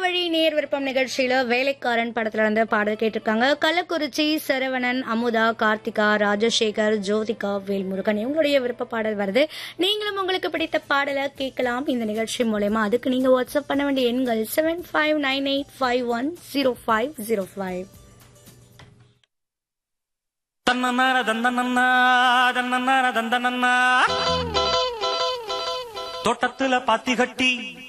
வழி நேர் விருப்பம் நிகழ்ச்சியில வேலைக்காரன் படத்துல இருந்து பாடல் கேட்டிருக்காங்க. கள்ளக்குறிச்சி சரவணன், அமுதா, கார்த்திகா, ராஜசேகர், ஜோதிகா, வேல்முருகன் இவங்களுடைய விருப்ப பாடல் வருது. நீங்களும் உங்களுக்கு பிடித்த பாடலை கேட்கலாம் இந்த நிகழ்ச்சி மூலமா. அதுக்கு நீங்க வாட்ஸ்அப் பண்ண வேண்டிய எண்கள் 7598510505. தோட்டத்துல பாத்தி கட்டி